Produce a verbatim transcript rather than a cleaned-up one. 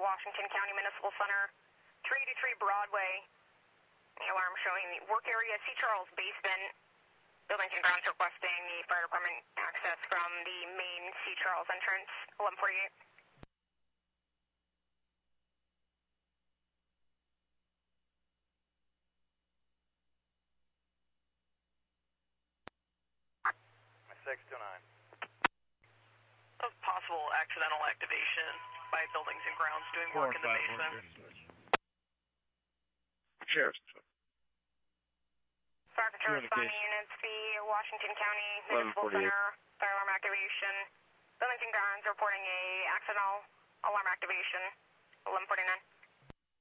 Washington County Municipal Center, three eighty-three Broadway. The alarm showing the work area C. Charles basement. Buildings and grounds requesting the fire department access from the main C. Charles entrance, eleven forty-eight. six two nine. Of possible accidental activation by buildings and grounds doing work in the basement. Sheriff's. Fire control responding units, the Washington County Municipal Center, fire alarm activation. Buildings and grounds reporting a accidental alarm activation, eleven forty-nine.